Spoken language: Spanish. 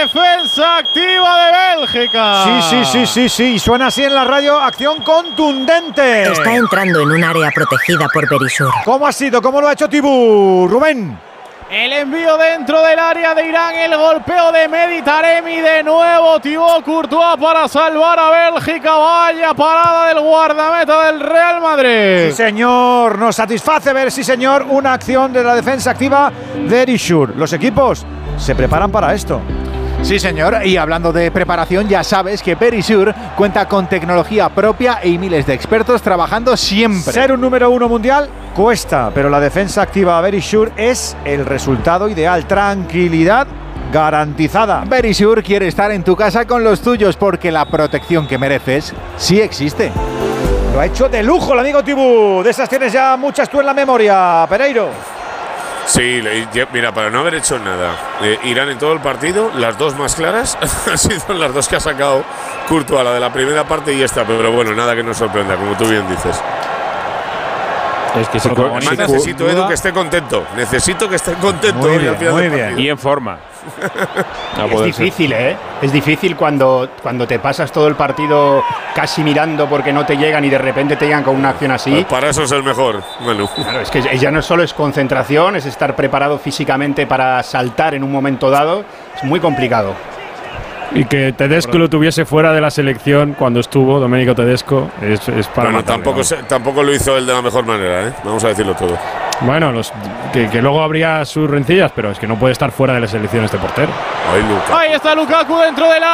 defensa activa de Bélgica. Sí. Suena así en la radio. Acción contundente. Está entrando en un área protegida por Berisur. ¿Cómo ha sido? ¿Cómo lo ha hecho Tibú? Rubén. El envío dentro del área de Irán, el golpeo de Mehdi Taremi, de nuevo Thibaut Courtois para salvar a Bélgica. Vaya parada del guardameta del Real Madrid. Sí, señor, nos satisface ver, sí, señor, una acción de la defensa activa de Berisur. Los equipos se preparan para esto. Sí, señor, y hablando de preparación, ya sabes que Berisur cuenta con tecnología propia y miles de expertos trabajando siempre. Ser un número 1 mundial cuesta, pero la defensa activa de Berisur es el resultado ideal. Tranquilidad garantizada. Berisur quiere estar en tu casa con los tuyos porque la protección que mereces sí existe. Lo ha hecho de lujo el amigo Tibú. De esas tienes ya muchas tú en la memoria, Pereiro. Sí, mira, para no haber hecho nada, Irán en todo el partido, las dos más claras han sido las dos que ha sacado Courtois, la de la primera parte y esta, pero bueno, nada que nos sorprenda, como tú bien dices. Es que además necesito, Edu, que esté contento. Necesito que esté contento. Muy bien. Y en forma. Es difícil, ¿eh? Es difícil cuando te pasas todo el partido casi mirando porque no te llegan y de repente te llegan con una acción así. Pues para eso es el mejor, Manu. Claro, es que ya no solo es concentración, es estar preparado físicamente para saltar en un momento dado. Es muy complicado. Y que Tedesco lo tuviese fuera de la selección cuando estuvo, Domenico Tedesco, es para bueno, matarle, tampoco lo hizo él de la mejor manera, ¿eh? Vamos a decirlo todo. Bueno, que luego habría sus rencillas, pero es que no puede estar fuera de la selección este portero. Ahí está Lukaku dentro del